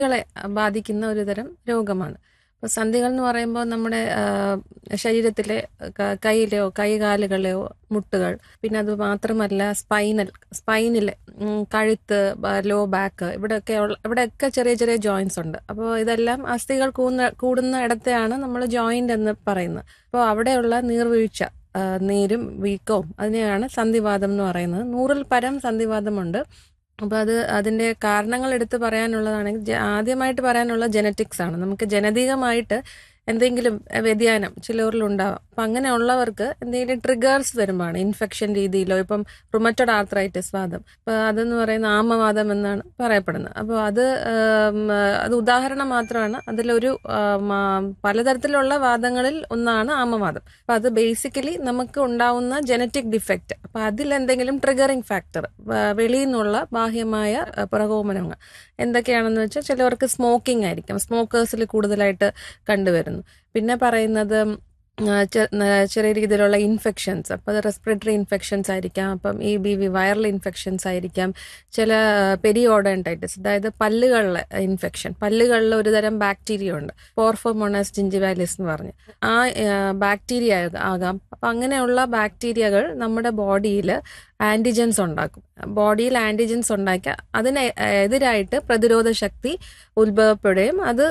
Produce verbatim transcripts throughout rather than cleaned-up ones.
കളെ ബാധിക്കുന്ന ഒരു തരം രോഗമാണ്. അപ്പോൾ സന്ധികൾ എന്ന് പറയുമ്പോൾ നമ്മുടെ ശരീരത്തിലെ കൈയിലെയോ കൈകാലുകളെയോ മുട്ടുകൾ, പിന്നെ അത് മാത്രമല്ല സ്പൈനൽ സ്പൈനിലെ കഴുത്ത്, ലോ ബാക്ക്, ഇവിടെയൊക്കെ ഇവിടെയൊക്കെ ചെറിയ ചെറിയ ജോയിൻസ് ഉണ്ട്. അപ്പോൾ ഇതെല്ലാം അസ്ഥികൾ കൂടുന്ന കൂടുന്ന ഇടത്തെയാണ് നമ്മൾ ജോയിന്റ് എന്ന് പറയുന്നത്. അപ്പോൾ അവിടെയുള്ള നീർവീഴ്ച, നീരും വീക്കവും, അതിനെയാണ് സന്ധിവാതം എന്ന് പറയുന്നത്. നൂറിൽ പരം സന്ധിവാതമുണ്ട്. അപ്പോൾ അത് അതിൻ്റെ കാരണങ്ങൾ എടുത്ത് പറയാനുള്ളതാണെങ്കിൽ ആദ്യമായിട്ട് പറയാനുള്ള ജനറ്റിക്സ് ആണ്. നമുക്ക് ജനതികമായിട്ട് എന്തെങ്കിലും വ്യതിയാനം ചിലവരിൽ ഉണ്ടാവാം. അപ്പം അങ്ങനെയുള്ളവർക്ക് എന്തെങ്കിലും ട്രിഗേഴ്സ് വരുമ്പോഴാണ് ഇൻഫെക്ഷൻ രീതിയിലോ, ഇപ്പം റുമറ്റോയ്ഡ് ആർത്രൈറ്റിസ് വാദം, അപ്പോൾ അതെന്ന് പറയുന്ന ആമവാദം എന്നാണ് പറയപ്പെടുന്നത്. അപ്പോൾ അത് അത് ഉദാഹരണം മാത്രമാണ്. അതിലൊരു പലതരത്തിലുള്ള വാദങ്ങളിൽ ഒന്നാണ് ആമവാദം. അപ്പോൾ അത് ബേസിക്കലി നമുക്ക് ഉണ്ടാവുന്ന ജനറ്റിക് ഡിഫക്റ്റ്. അപ്പോൾ അതിലെന്തെങ്കിലും ട്രിഗറിങ് ഫാക്ടർ, വെളിയിൽ നിന്നുള്ള ബാഹ്യമായ പ്രകോപനങ്ങൾ എന്തൊക്കെയാണെന്ന് വെച്ചാൽ ചിലവർക്ക് സ്മോക്കിംഗ് ആയിരിക്കും, സ്മോക്കേഴ്സിൽ കൂടുതലായിട്ട് കണ്ടുവരുന്നു. പിന്നെ പറയുന്നത് ചെറിയ രീതിയിലുള്ള ഇൻഫെക്ഷൻസ്, അപ്പോൾ അത് റെസ്പിറേറ്ററി ഇൻഫെക്ഷൻസ് ആയിരിക്കാം, അപ്പം E B V viral infections ആയിരിക്കാം, ചില പെരിയോഡോണ്ടൈറ്റിസ്, അതായത് പല്ലുകളിലെ ഇൻഫെക്ഷൻ. പല്ലുകളിൽ ഒരു തരം ബാക്ടീരിയ ഉണ്ട്, പോർഫോമോണസ് ജിഞ്ചിവാലിസ് എന്ന് പറഞ്ഞ്, ആ ബാക്ടീരിയ ആകാം. അപ്പം അങ്ങനെയുള്ള ബാക്ടീരിയകൾ നമ്മുടെ ബോഡിയിൽ ആന്റിജൻസ് ഉണ്ടാക്കും. ബോഡിയിൽ ആന്റിജൻസ് ഉണ്ടാക്കി അതിന് എതിരായിട്ട് പ്രതിരോധ ശക്തി ഉത്ഭവപ്പെടുകയും അത്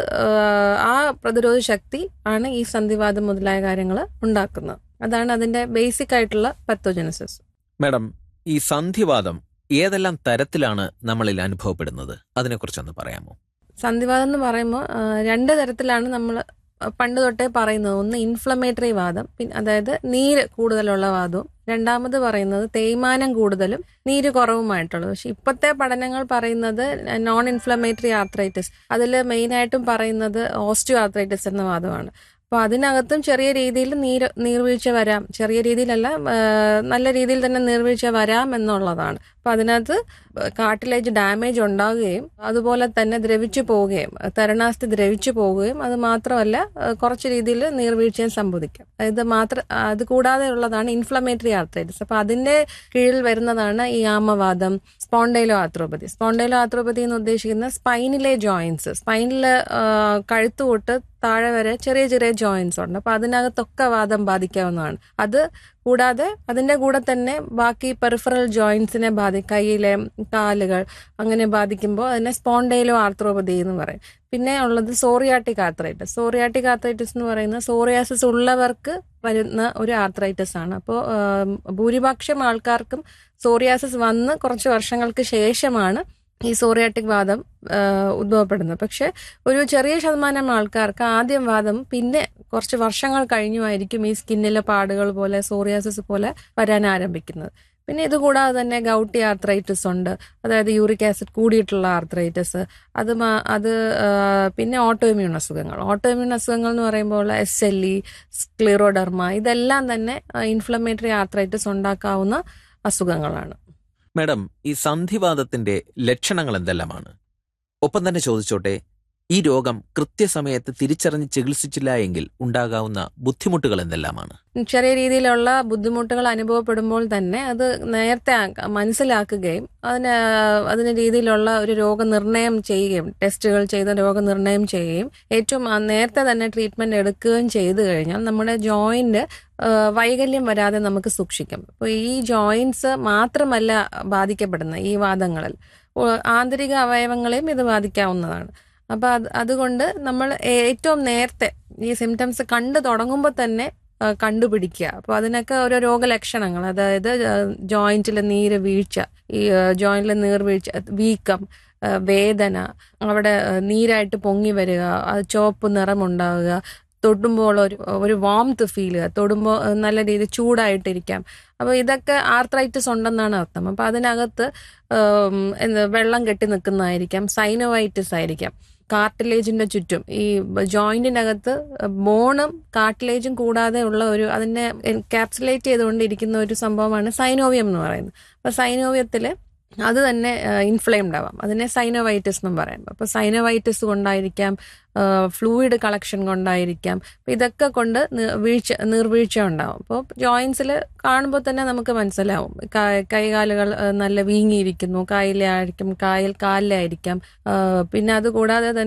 ആ പ്രതിരോധ ശക്തി ആണ് ഈ സന്ധിവാതം മുതലായ കാര്യങ്ങൾ ഉണ്ടാക്കുന്നത്. അതാണ് അതിന്റെ ബേസിക് ആയിട്ടുള്ള പത്തോജനസിസ്. മാഡം, ഈ സന്ധിവാതം ഏതെല്ലാം തരത്തിലാണ് നമ്മളിൽ അനുഭവപ്പെടുന്നത്? അതിനെക്കുറിച്ചൊന്ന് പറയാമോ? സന്ധിവാതം എന്ന് പറയുമ്പോൾ രണ്ട് തരത്തിലാണ് നമ്മൾ പണ്ട് തൊട്ടേ പറയുന്നത്. ഒന്ന് ഇൻഫ്ലമേറ്ററി വാദം, പിന്നെ അതായത് നീര് കൂടുതലുള്ള വാദവും. രണ്ടാമത് പറയുന്നത് തേയ്മാനം കൂടുതലും നീര് കുറവുമായിട്ടുള്ളത്. പക്ഷെ ഇപ്പോഴത്തെ പഠനങ്ങൾ പറയുന്നത് നോൺ ഇൻഫ്ലമേറ്ററി ആർത്രൈറ്റിസ്, അതിൽ മെയിനായിട്ടും പറയുന്നത് ഓസ്റ്റിയോ ആർത്രൈറ്റിസ് എന്ന വാദമാണ്. അപ്പോൾ അതിനകത്തും ചെറിയ രീതിയിൽ നീര് നീർവീഴ്ച വരാം, ചെറിയ രീതിയിലല്ല നല്ല രീതിയിൽ തന്നെ നീർവീഴ്ച വരാം എന്നുള്ളതാണ്. അപ്പോൾ അതിനകത്ത് കാർട്ടിലേജ് ഡാമേജ് ഉണ്ടാവുകയും അതുപോലെ തന്നെ ദ്രവിച്ചു പോവുകയും തരണാസ്ഥി ദ്രവിച്ചു പോവുകയും അത് മാത്രമല്ല കുറച്ച് രീതിയിൽ നീർവീഴ്ചയും സംഭവിക്കാം. ഇത് മാത്രം അത് കൂടാതെ ഉള്ളതാണ് ഇൻഫ്ലമേറ്ററി ആർത്രൈറ്റിസ്. അപ്പോൾ അതിൻ്റെ കീഴിൽ വരുന്നതാണ് ഈ ആമവാദം, സ്പോണ്ടൈലോ ആർത്രോപ്പതി. സ്പോണ്ടൈലോ ആർത്രോപ്പതി എന്ന് ഉദ്ദേശിക്കുന്ന സ്പൈനിലെ ജോയിൻസ്, സ്പൈനിൽ കഴുത്ത് തൊട്ട് താഴെ വരെ ചെറിയ ചെറിയ ജോയിൻസ് ഉണ്ട്. അപ്പോൾ അതിനകത്തൊക്കെ വാദം ബാധിക്കാവുന്നതാണ്. അത് കൂടാതെ അതിൻ്റെ കൂടെ തന്നെ ബാക്കി പെറിഫറൽ ജോയിൻസിനെ ബാധി കൈയിലെ കാലുകൾ അങ്ങനെ ബാധിക്കുമ്പോൾ അതിനെ സ്പോണ്ടൈലോ ആർത്രോപ്പതി എന്ന് പറയും. പിന്നെ ഉള്ളത് സോറിയാട്ടിക് ആർത്രൈറ്റിസ്. സോറിയാട്ടിക് ആർത്രൈറ്റിസ് എന്ന് പറയുന്നത് സോറിയാസിസ് ഉള്ളവർക്ക് വരുന്ന ഒരു ആർത്രൈറ്റിസ് ആണ്. അപ്പോൾ ഭൂരിപക്ഷം ആൾക്കാർക്കും സോറിയാസിസ് വന്ന് കുറച്ച് വർഷങ്ങൾക്ക് ശേഷമാണ് ഈ സോറിയാട്ടിക് വാദം ഉദ്ഭവപ്പെടുന്നത്. പക്ഷെ ഒരു ചെറിയ ശതമാനം ആൾക്കാർക്ക് ആദ്യം വാദം പിന്നെ കുറച്ച് വർഷങ്ങൾ കഴിഞ്ഞുമായിരിക്കും ഈ സ്കിന്നിലെ പാടുകൾ പോലെ സോറിയാസിസ് പോലെ വരാൻ ആരംഭിക്കുന്നത്. പിന്നെ ഇതുകൂടാതെ തന്നെ ഗൗട്ടി ആർത്രൈറ്റിസ് ഉണ്ട്, അതായത് യൂറിക് ആസിഡ് കൂടിയിട്ടുള്ള ആർത്രൈറ്റിസ്. അത് അത് പിന്നെ ഓട്ടോഇമ്യൂൺ അസുഖങ്ങൾ. ഓട്ടോഇമ്യൂൺ അസുഖങ്ങൾ എന്ന് പറയുമ്പോൾ എസ് എൽ ഇ, സ്ക്ലിറോഡെർമ, ഇതെല്ലാം തന്നെ ഇൻഫ്ലമേറ്ററി ആർത്രൈറ്റിസ് ഉണ്ടാക്കാവുന്ന അസുഖങ്ങളാണ്. മാഡം, ഈ സന്ധിവാതത്തിന്റെ ലക്ഷണങ്ങൾ എന്തെല്ലാമാണ്? ഒപ്പം തന്നെ ചോദിച്ചോട്ടെ, ഈ രോഗം കൃത്യസമയത്ത് തിരിച്ചറിഞ്ഞ് ചികിത്സിച്ചില്ല എങ്കിൽ ഉണ്ടാകാവുന്ന ബുദ്ധിമുട്ടുകൾ എന്തെല്ലാമാണ്? ചെറിയ രീതിയിലുള്ള ബുദ്ധിമുട്ടുകൾ അനുഭവപ്പെടുമ്പോൾ തന്നെ അത് നേരത്തെ മനസ്സിലാക്കുകയും അതിന് അതിന് രീതിയിലുള്ള ഒരു രോഗനിർണയം ചെയ്യുകയും ടെസ്റ്റുകൾ ചെയ്ത് രോഗനിർണയം ചെയ്യുകയും ഏറ്റവും നേരത്തെ തന്നെ ട്രീറ്റ്മെന്റ് എടുക്കുകയും ചെയ്തു കഴിഞ്ഞാൽ നമ്മുടെ ജോയിന്റ് വൈകല്യം വരാതെ നമുക്ക് സൂക്ഷിക്കാം. അപ്പോൾ ഈ ജോയിന്റ്സ് മാത്രമല്ല ബാധിക്കപ്പെടുന്ന ഈ വാദങ്ങളിൽ ആന്തരിക അവയവങ്ങളെയും ഇത് ബാധിക്കാവുന്നതാണ്. അപ്പോൾ അത് അതുകൊണ്ട് നമ്മൾ ഏറ്റവും നേരത്തെ ഈ സിംറ്റംസ് കണ്ടു തുടങ്ങുമ്പോൾ തന്നെ കണ്ടുപിടിക്കുക. അപ്പോൾ അതിനൊക്കെ ഓരോ രോഗലക്ഷണങ്ങൾ, അതായത് ജോയിന്റിലെ നീര് വീഴ്ച, ഈ ജോയിന്റിലെ നീർവീഴ്ച, വീക്കം, വേദന, അവിടെ നീരായിട്ട് പൊങ്ങി വരിക, അത് ചുവപ്പ് നിറമുണ്ടാവുക, തൊടുമ്പോൾ ഒരു ഒരു വാംത്ത് ഫീൽ ചെയ്യുക, തൊടുമ്പോൾ നല്ല രീതിയിൽ ചൂടായിട്ടിരിക്കാം. അപ്പോൾ ഇതൊക്കെ ആർത്രൈറ്റിസ് ഉണ്ടെന്നാണ് അർത്ഥം. അപ്പോൾ അതിനകത്ത് എന്താ വെള്ളം കെട്ടി നിൽക്കുന്നതായിരിക്കാം, സൈനോവൈറ്റിസ് ആയിരിക്കാം. കാർട്ടിലേജിന്റെ ചുറ്റും ഈ ജോയിന്റിനകത്ത് ബോണും കാർട്ടിലേജും കൂടാതെ ഉള്ള ഒരു അതിനെ എൻകാപ്സുലേറ്റ് ചെയ്തുകൊണ്ടിരിക്കുന്ന ഒരു സംഭവമാണ് സൈനോവിയം എന്ന് പറയുന്നത്. അപ്പോൾ സൈനോവിയത്തില് അത് തന്നെ ഇൻഫ്ലെയിംഡ് ആവാം, അതിനെ സൈനോവൈറ്റിസ് എന്നും പറയാം. അപ്പോൾ സൈനോവൈറ്റിസ് കൊണ്ടായിരിക്കാം, ഫ്ലൂയിഡ് കളക്ഷൻ കൊണ്ടായിരിക്കാം. അപ്പം ഇതൊക്കെ കൊണ്ട് വീഴ്ച നീർവീഴ്ച ഉണ്ടാവും. അപ്പോൾ ജോയിൻസിൽ കാണുമ്പോൾ തന്നെ നമുക്ക് മനസ്സിലാവും കൈകാലുകൾ നല്ല വീങ്ങിയിരിക്കുന്നു, കായലായിരിക്കും, കായൽ കാലിലായിരിക്കാം. പിന്നെ അതുകൂടാതെ തന്നെ